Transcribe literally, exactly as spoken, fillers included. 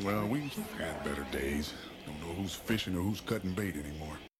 Well, we've had better days. Don't know who's fishing or who's cutting bait anymore.